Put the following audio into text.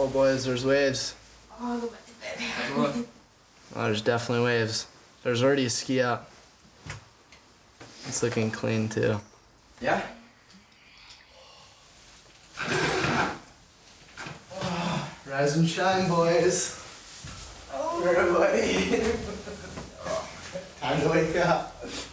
Oh, boys, there's waves. Oh, look at baby. Oh, there's definitely waves. There's already a ski up. It's looking clean, too. Yeah? Rise and shine, boys. Oh. Everybody. Time to wake up.